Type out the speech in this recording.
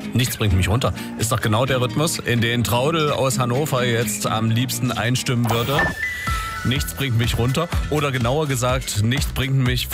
Nichts bringt mich runter. Ist doch genau der Rhythmus, in den Traudel aus Hannover jetzt am liebsten einstimmen würde. Nichts bringt mich runter. Oder genauer gesagt, nichts bringt mich